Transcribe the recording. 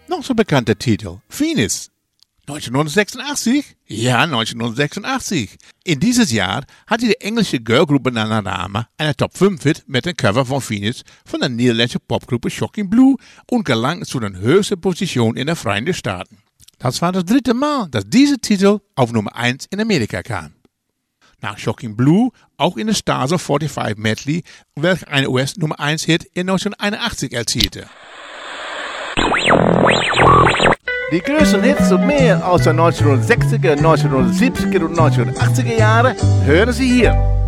Noch so bekannter Titel, Venus. 1986? Ja, 1986. In dieses Jahr hatte die englische Girlgroup Bananarama eine Top 5-Hit mit dem Cover von Venus von der niederländischen Popgruppe Shocking Blue und gelang zu der höchsten Position in den Vereinigten Staaten. Das war das 3. Mal, dass dieser Titel auf Nummer 1 in Amerika kam. Nach Shocking Blue auch in der Stars of 45 Medley, welch eine US Nummer 1 Hit in 1981 erzielte. Die größten Hits und mehr aus den 1960er, 1970er und 1980er Jahren hören Sie hier.